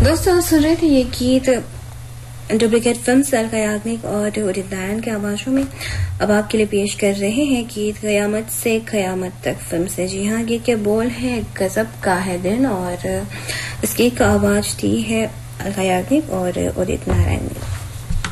दोस्तों सुन रहे थे ये गीत डुप्लीकेट फिल्म से अलका याग्निक और उदित नारायण के आवाजों में। अब आपके लिए पेश कर रहे हैं गीत कयामत से कयामत तक फिल्म से। जी हाँ, गीत के बोल हैं गजब का है दिन और इस गीत का आवाज दी है अलका याग्निक और उदित नारायण ने।